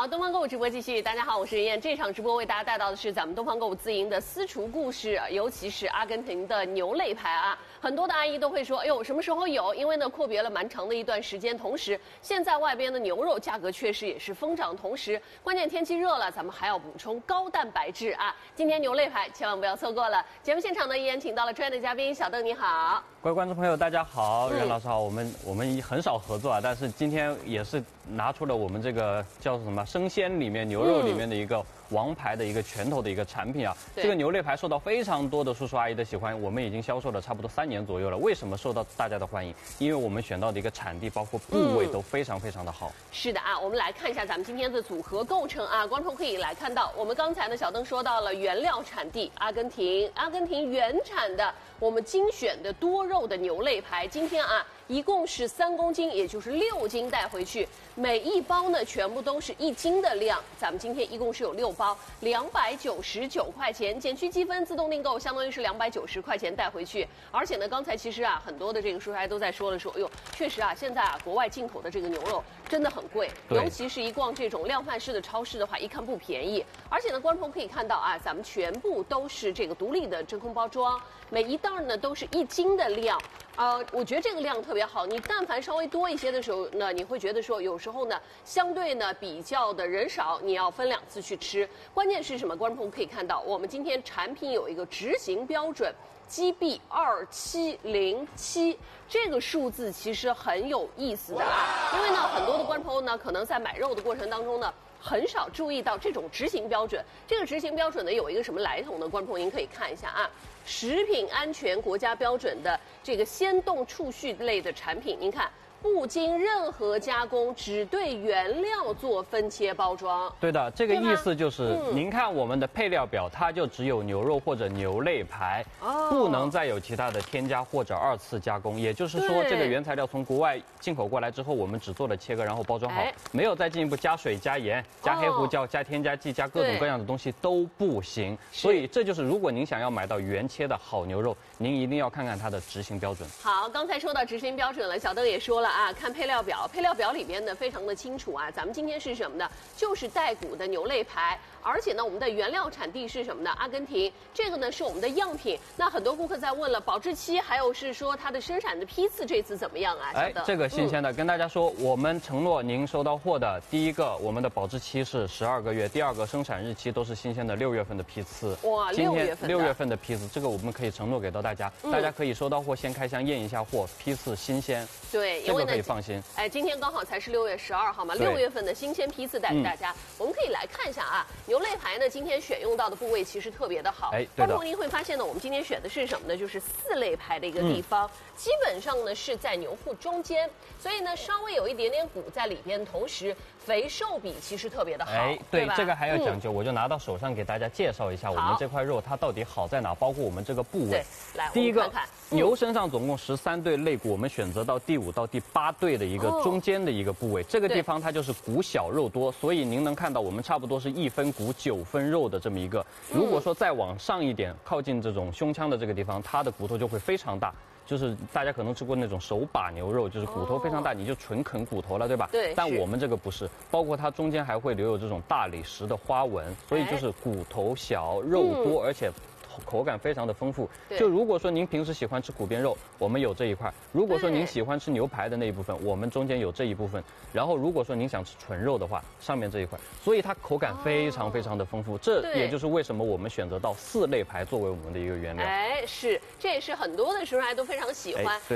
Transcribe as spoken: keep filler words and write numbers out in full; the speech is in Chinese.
好，东方购物直播继续。大家好，我是任燕。这场直播为大家带到的是咱们东方购物自营的私厨故事，尤其是阿根廷的牛肋排啊。很多的阿姨都会说，哎呦，什么时候有？因为呢，阔别了蛮长的一段时间，同时现在外边的牛肉价格确实也是疯涨，同时关键天气热了，咱们还要补充高蛋白质啊。今天牛肋排千万不要错过了。节目现场呢，依然请到了专业的嘉宾小邓，你好。 各位观众朋友，大家好，任老师好。我们我们很少合作啊，但是今天也是拿出了我们这个叫什么生鲜里面牛肉里面的一个王牌的一个拳头的一个产品啊。嗯、这个牛肋排受到非常多的叔叔阿姨的喜欢，我们已经销售了差不多三年左右了。为什么受到大家的欢迎？因为我们选到的一个产地，包括部位都非常非常的好。嗯、 是的啊，我们来看一下咱们今天的组合构成啊，观众可以来看到，我们刚才呢小邓说到了原料产地阿根廷，阿根廷原产的我们精选的多肉的牛肋排，今天啊一共是三公斤，也就是六斤带回去，每一包呢全部都是一斤的量。咱们今天一共是有六包，两百九十九块钱，减去积分自动订购，相当于是两百九十块钱带回去。而且呢，刚才其实啊很多的这个叔叔阿姨都在说了说，哎呦，确实啊现在啊国外进口的这个牛肉真的很贵，尤其是一逛这种量贩式的超市的话，一看不便宜。而且呢，观众可以看到啊，咱们全部都是这个独立的真空包装，每一袋呢都是一斤的量。呃，我觉得这个量特别好。你但凡稍微多一些的时候呢，你会觉得说有时候呢，相对呢比较的人少，你要分两次去吃。关键是什么？观众朋友可以看到，我们今天产品有一个执行标准 G B 二七零七，这个数字其实很有意思的啊，因为呢，很多的观众朋友呢，可能在买肉的过程当中呢，很少注意到这种执行标准。这个执行标准呢，有一个什么来头呢？观众朋友您可以看一下啊。食品安全国家标准的这个鲜冻畜畜类的产品，您看不经任何加工，只对原料做分切包装。 对的，这个意思就是，嗯、您看我们的配料表，它就只有牛肉或者牛肋排，哦、不能再有其他的添加或者二次加工。也就是说，这个原材料从国外进口过来之后，我们只做了切割，然后包装好，没有再进一步加水、加盐、加黑胡椒、哦、加添加剂、加各种各样的东西都不行。所以这就是，如果您想要买到原切的好牛肉，您一定要看看它的执行标准。 好，刚才说到执行标准了，小邓也说了啊，看配料表，配料表里边呢非常的清楚啊。咱们今天是什么呢？就是带骨的牛肋排，而且呢，我们的原料产地是什么呢？阿根廷。这个呢是我们的样品。那很多顾客在问了，保质期还有是说它的生产的批次这次怎么样啊？ 哎，这个新鲜的，嗯、跟大家说，我们承诺您收到货的第一个，我们的保质期是十二个月；第二个生产日期都是新鲜的六月份的批次。 哇，六月份六月份的批次，这个我们可以承诺给到大家，嗯、大家可以收到货先开箱验一下货，批次新鲜。 对， 这个可以放心。 哎，今天刚好才是六月十二号嘛，六月份的新鲜批次带给大家。嗯、我们可以来看一下啊，牛肋排呢，今天选用到的部位其实特别的好。哎，观众您会发现呢，我们今天选的是什么呢？就是四肋排的一个地方，嗯、基本上呢是在牛腹中间，所以呢稍微有一点点骨在里边，同时肥瘦比其实特别的好。哎， 对，对这个还要讲究，嗯、我就拿到手上给大家介绍一下我们这块肉它到底好在哪，包括我们这个部位。 来， 第一个， 看看嗯、牛身上总共十三对肋骨，我们选择到第五到第八对的一个中间的一个部位，哦、这个地方它就是骨小肉多，所以您能看到我们差不多是一分骨九分肉的这么一个。如果说再往上一点，靠近这种胸腔的这个地方，它的骨头就会非常大。就是大家可能吃过那种手把牛肉，就是骨头非常大，哦、你就纯啃骨头了，对吧？ 对。 但我们这个不是，包括它中间还会留有这种大理石的花纹，所以就是骨头小、肉多，嗯、而且口感非常的丰富。就如果说您平时喜欢吃骨边肉，我们有这一块；如果说您喜欢吃牛排的那一部分，我们中间有这一部分。然后如果说您想吃纯肉的话，上面这一块，所以它口感非常非常的丰富。哦、这也就是为什么我们选择到四肋排作为我们的一个原料。 哎，是，这也是很多的叔叔阿姨都非常喜欢。哎